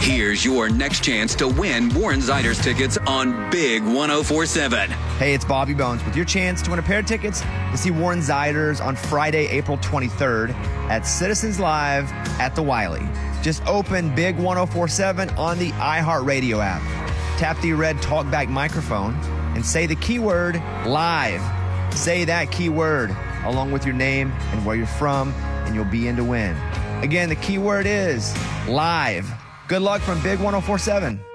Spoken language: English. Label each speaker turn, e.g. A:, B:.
A: Here's your next chance to win Warren Ziders tickets on Big 1047.
B: Hey, it's Bobby Bones with your chance to win a pair of tickets to see Warren Ziders on Friday, April 23rd at Citizens Live at the Wiley. Just open Big 1047 on the iHeartRadio app. Tap the red talkback microphone and say the keyword live. Say that keyword along with your name and where you're from, and you'll be in to win. Again, the keyword is live. Good luck from Big 1047.